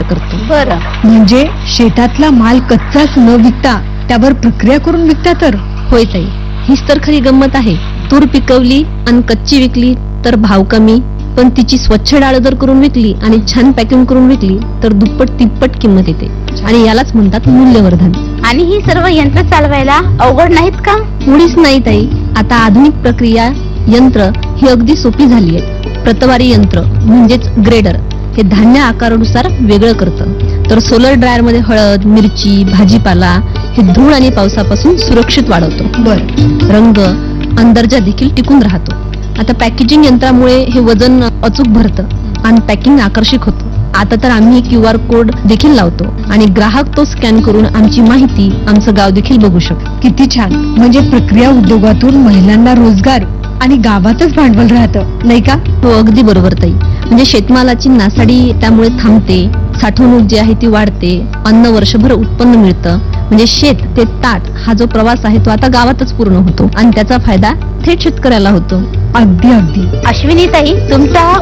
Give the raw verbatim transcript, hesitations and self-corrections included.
करतो. बरं, म्हणजे शेतातला माल कच्चाच न विकता त्यावर प्रक्रिया करून विकता तर? होय ताई, हीच तर खरी गंमत आहे. तूर पिकवली आणि कच्ची विकली तर भाव कमी, पण तिची स्वच्छ डाळ जर करून विकली आणि छान पॅकिंग करून विकली तर दुप्पट तिप्पट किंमत येते. आणि यालाच म्हणतात मूल्यवर्धन. आणि ही सर्व यंत्र चालवायला अवघड नाहीत का? मुळीच नाही ताई. आता आधुनिक प्रक्रिया यंत्र ही अगदी सोपी झाली आहेत. प्रतवारी यंत्र म्हणजेच ग्रेडर हे धान्य आकारानुसार वेगळं करतं, तर सोलर ड्रायर मध्ये हळद, मिरची, भाजीपाला हे धूळ आणि पावसापासून सुरक्षित वाढवतो. बर, रंग आणि दर्जा देखील टिकून राहतो. आता पॅकेजिंग यंत्रामुळे हे वजन अचूक भरतं आणि पॅकिंग आकर्षक होतं. आता तर आम्ही क्यू आर कोड देखील लावतो आणि ग्राहक तो स्कॅन करून आमची माहिती, आमचं गाव देखील बघू शकतो. किती छान. म्हणजे प्रक्रिया उद्योगातून महिलांना रोजगार आणि गावातच भांडवल राहतं, नाही का? हो, अगदी बरोबर ताई. म्हणजे शेतमालाची नासाडी त्यामुळे थांबते, साठवणूक जी आहे ती वाढते, अन्न वर्षभर उत्पन्न मिळतं. म्हणजे शेत ते ताट हा जो प्रवास आहे तो आता गावातच पूर्ण होतो आणि त्याचा फायदा थेट शेतकऱ्याला होतो. अगदी अगदी. अश्विनी ताई, तुमचा हा